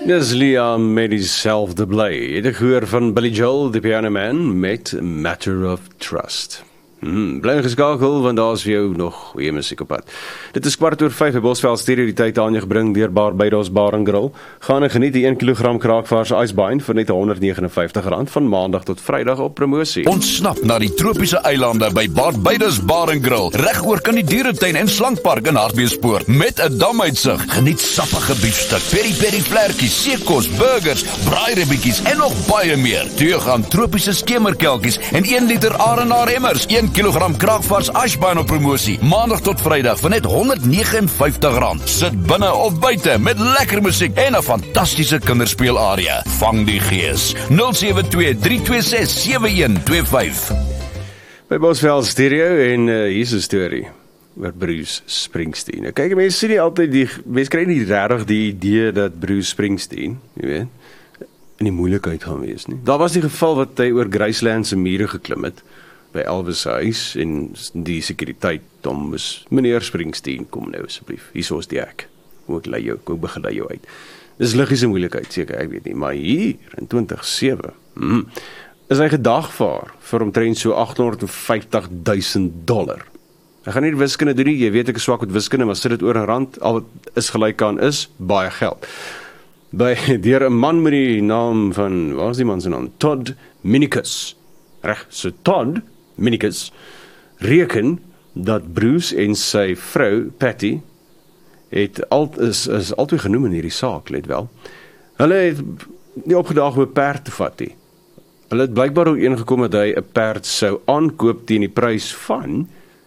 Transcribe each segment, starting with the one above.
Dis Liam met dieselfde bly. Het ek gehoor van Billy Joel, die Piano Man, met Matter of Trust. Bly geskakel, want daar is vir jou nog goeie musiek op pad. Dit is 4:15 by Bosveld Stereo, die tyd aan jou gebring deur Barbados Bar & Grill. Gaan en geniet die 1 kg kraakvars ijsbein vir net R159 van maandag tot Vrydag op promosie. Ontsnap na die tropiese eilande by Barbados Bar & Grill, regoor kan die dieretuin en slankpark in Hartbeespoort, met 'n damuitsig. Geniet sappige biefstuk, peri-peri vlerkies, seekos, burgers, braairibbietjies en nog baie meer. Teug aan tropiese skemerkelkies en 1 liter Arenaar emmers, 1 kilogram kraakvars ijsbein op promosie, maandag tot Vrydag vir net R159. Sit binne of buite met lekker musiek en 'n fantastiese kinderspeelarea. Vang die gees. 072-326-7125. By Bosveld Stereo en hier is 'n storie oor Bruce Springsteen. Kyk, mense sien nie altyd mense kry nie regtig die idee dat Bruce Springsteen, jy weet, in die moeilikheid gaan wees nie. Daar was die geval wat hy oor Graceland se mure geklim het by Elvis se huis en die sekuriteit hom moes, meneer Springsteen, kom nou asseblief, hierso is die ek. Ek begelei jou uit. Dis liggiese moeilikheid, seker, ek weet nie, maar hier in 2007 is hy gedagvaar vir omtrent so $850,000. Ek gaan nie wiskunde doen nie, jy weet ek is swak met wiskunde, maar sit dit oor 'n rand, al wat is gelyk aan is baie geld. Deur 'n man met die naam van, wat is die man se naam? Todd Minicus. Reg, so Todd Minicus reken dat Bruce en sy vrou Patty is altyd genoem in hierdie saak, let wel. Hulle het nie opgedaag om 'n perd te vat nie. Hulle het blykbaar ooreengekom dat hy 'n perd sou aankoop teen die prys van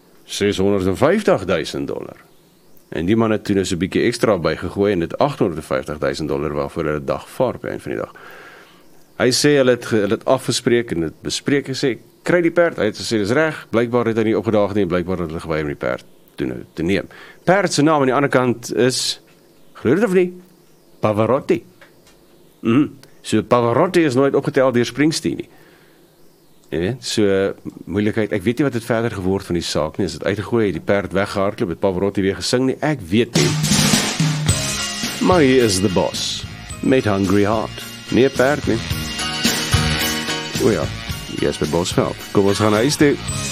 $650,000. En die man het toe so 'n bietjie ekstra bygegooi en dit $850,000 waarvoor hulle dagvaar op einde van die dag. Hy sê hulle het afgespreek en dit bespreek, sê kry die perd, hy het gesê dis reg, blykbaar het hy nie opgedaag nie, blykbaar het hulle geweier om die perd te neem. Perd se naam aan die ander kant is, glo dit of nie, Pavarotti. So Pavarotti is nooit opgetel deur Springsteen nie. Jy weet, so moeilikheid, ek weet nie wat het verder geword van die saak nie, is dit uitgegooi, die perd weggehardloop, het Pavarotti weer gesing nie, ek weet nie. Maar hier is the boss, met Hungry Heart, nie 'n perd nie. O ja, jy is by Bosveld, kom ons gaan huis toe.